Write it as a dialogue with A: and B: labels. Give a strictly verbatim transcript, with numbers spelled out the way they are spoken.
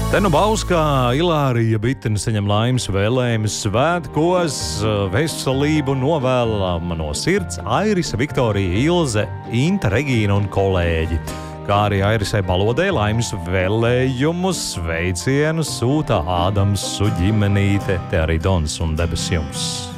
A: Te nu Bauskā Ilārija Bitene saņem laimes vēlējumus svētkos, veselību novēlam no sirds Airisa, Viktorija, Ilze, Inta, Regīna un kolēģi. Kā arī Airisai Balodei laimes vēlējumus, sveicienus sūta Ādams su ģimenīte, te arī Dons un debes jums.